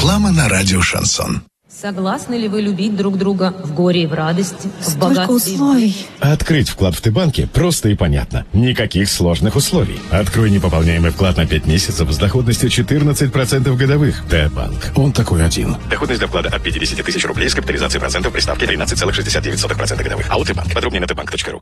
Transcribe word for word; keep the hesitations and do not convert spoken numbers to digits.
Реклама на радио «Шансон». Согласны ли вы любить друг друга в горе и в радости, в Столько богатстве? условий. Открыть вклад в Т-банке просто и понятно. Никаких сложных условий. Открой непополняемый вклад на пять месяцев с доходностью четырнадцать процентов годовых. Т-банк. Он такой один. Доходность до вклада от пятидесяти тысяч рублей с капитализацией процентов при ставке тринадцать целых шестьдесят девять сотых процента годовых. АО Т-банк. Подробнее на т банк точка ру.